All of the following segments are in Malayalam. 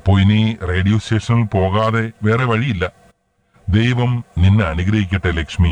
അപ്പോ ഇനി റേഡിയോ സ്റ്റേഷനിൽ പോകാതെ വേറെ വഴിയില്ല. ദൈവം നിന്നെ അനുഗ്രഹിക്കട്ടെ ലക്ഷ്മി.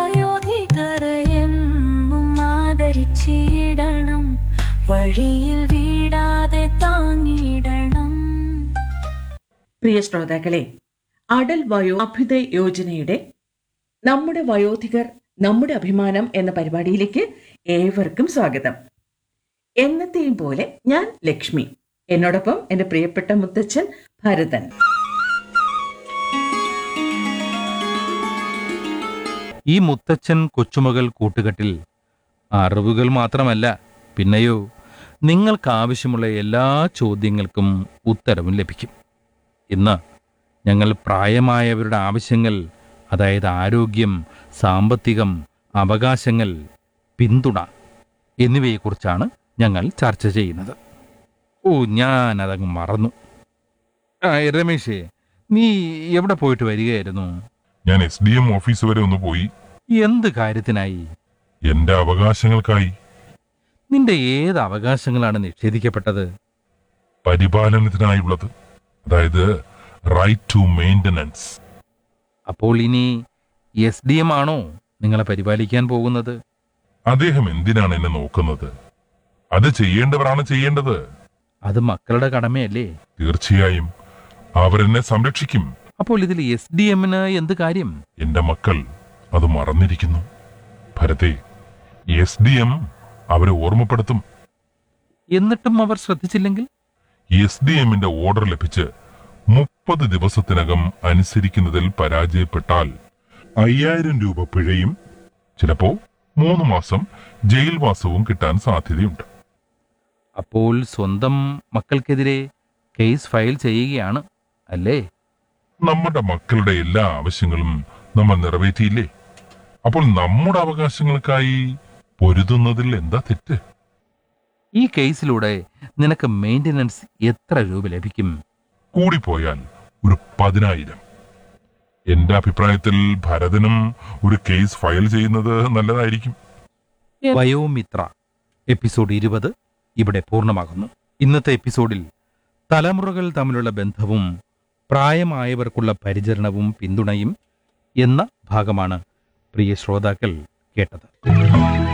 ആദരിച്ചിടണം, വഴിയിൽ വീടാതെ താങ്ങിടണം. പ്രിയ ശ്രോതാക്കളെ, അടൽ വയോ അഭ്യുദയ യോജനയുടെ നമ്മുടെ വയോധികർ നമ്മുടെ അഭിമാനം എന്ന പരിപാടിയിലേക്ക് ഏവർക്കും സ്വാഗതം. എന്നത്തെയും പോലെ ഞാൻ ലക്ഷ്മി, എന്നോടൊപ്പം എന്റെ പ്രിയപ്പെട്ട മുത്തച്ഛൻ ഭരതൻ. ഈ മുത്തച്ഛൻ കൊച്ചുമകൾ കൂട്ടുകെട്ടിൽ അറിവുകൾ മാത്രമല്ല, പിന്നെയോ നിങ്ങൾക്കാവശ്യമുള്ള എല്ലാ ചോദ്യങ്ങൾക്കും ഉത്തരവും ലഭിക്കും. ഇന്ന് ഞങ്ങൾ പ്രായമായവരുടെ ആവശ്യങ്ങൾ, അതായത് ആരോഗ്യം, സാമ്പത്തികം, അവകാശങ്ങൾ, പിന്തുണ എന്നിവയെക്കുറിച്ചാണ് ഞങ്ങൾ ചർച്ച ചെയ്യുന്നത്. ഞാനതങ്ങ് മറന്നു. രമേശേ, നീ എവിടെ പോയിട്ട് വരികയായിരുന്നു? ഞാൻ SDM ഓഫീസ് വരെ ഒന്ന് പോയി. എന്ത് കാര്യത്തിനായി? എന്റെ അവകാശങ്ങൾക്കായി. നിന്റെ ഏത് അവകാശങ്ങളാണ് നിഷേധിക്കപ്പെട്ടത്? പരിപാലനത്തിനായുള്ളത്, അതായത് റൈറ്റ് ടു മെയിൻ്റനൻസ്. അപ്പോൾ ഇനി SDM ആണോ നിങ്ങളെ പരിപാലിക്കാൻ പോകുന്നത്? അദ്ദേഹം എന്തിനാണ് എന്നെ നോക്കുന്നത്? അത് ചെയ്യേണ്ടവരാണ് ചെയ്യേണ്ടത്. അത് മക്കളുടെ കടമയല്ലേ? തീർച്ചയായും അവരെന്നെ സംരക്ഷിക്കും. അപ്പോൾ ഇതിൽ SDMന് എന്ത് കാര്യം? എന്റെ മക്കൾ അത് മറന്നിരിക്കുന്നു ഭരതേ. SDM അവരെ ഓർമ്മപ്പെടുത്തും. എന്നിട്ടും അവർ ശ്രദ്ധിച്ചില്ലെങ്കിൽ? SDMന്റെ ഓർഡർ ലഭിച്ച് 30 ദിവസത്തിനകം അനുസരിക്കുന്നതിൽ പരാജയപ്പെട്ടാൽ 5000 രൂപ പിഴയും ചിലപ്പോ 3 മാസം ജയിൽവാസവും കിട്ടാൻ സാധ്യതയുണ്ട്. അപ്പോൾ സ്വന്തം മക്കൾക്കെതിരെ കേസ് ഫയൽ ചെയ്യുകയാണ് അല്ലേ? നമ്മുടെ മക്കളുടെ എല്ലാ ആവശ്യങ്ങളും നമ്മൾ നിറവേറ്റിയില്ലേ? അപ്പോൾ നമ്മുടെ അവകാശങ്ങൾക്കായി പൊരുതുന്നതിൽ എന്താ തെറ്റ്? ഈ കേസിലൂടെ നിനക്ക് മെയിൻ്റനൻസ് എത്ര രൂപ ലഭിക്കും? കൂടിപ്പോയാൽ ഒരു 10,000. എന്റെ അഭിപ്രായത്തിൽ ഭരതനും ഒരു കേസ് ഫയൽ ചെയ്യുന്നത് നല്ലതായിരിക്കും. വയോമിത്ര എപ്പിസോഡ് 20 ഇവിടെ പൂർണ്ണമാകുന്നു. ഇന്നത്തെ എപ്പിസോഡിൽ തലമുറകൾ തമ്മിലുള്ള ബന്ധവും പ്രായമായവർക്കുള്ള പരിചരണവും പിന്തുണയും എന്ന ഭാഗമാണ് പ്രിയ ശ്രോതാക്കൾ കേട്ടത്.